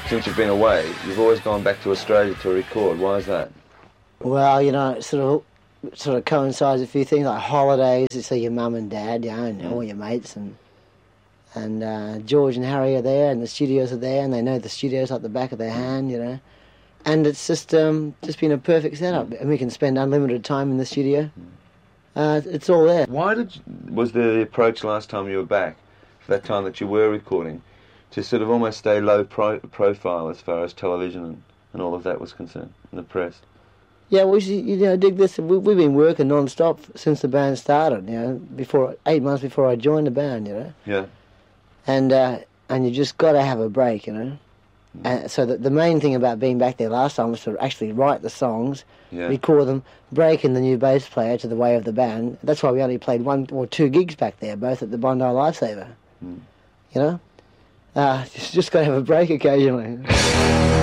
since you've been away, you've always gone back to Australia to record. Why is that? Well, you know, it sort of coincides with a few things like holidays. You see your mum and dad, you know, and all your mates, and George and Harry are there, and the studios are there, and they know the studios like the back of their hand, you know. And it's just been a perfect setup, and we can spend unlimited time in the studio. It's all there. Was there the approach last time you were back, for that time that you were recording, to sort of almost stay low profile as far as television and all of that was concerned, in the press? Yeah, well, you know, dig this. We've been working non-stop since the band started. You know, 8 months before I joined the band. You know. Yeah. And you just got to have a break. You know. And so the main thing about being back there last time was to actually write the songs, record them, break in the new bass player to the way of the band. That's why we only played 1 or 2 gigs back there, both at the Bondi Lifesaver. You know. You just got to have a break occasionally.